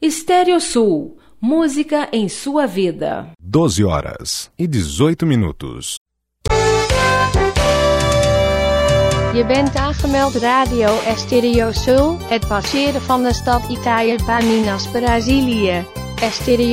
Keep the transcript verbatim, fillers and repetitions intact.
Estéreo Sul, música em sua vida. doze horas e dezoito minutos. Je bent aangemeld Radio Estéreo Sul, het passeren van de stad Italia para Minas Brasília. Estéreo